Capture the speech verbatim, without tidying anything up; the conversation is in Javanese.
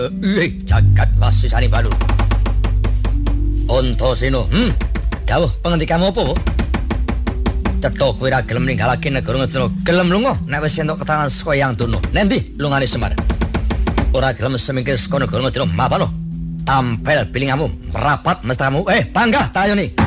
Eh, jagat wasisani balu. Antasena, hmm. Dawuh pengendikamu apa, Bu? Cetha kowe ra gelem ninggalake negara Ngastina, gelem lunga nek wis entuk keterangan saka Hyang Durna. Nendi lungane Semar? Ora gelem semingkir saka negara Ngastina, mapano. Tampel pilingamu, merapat mestamu. Eh, panggah tayone.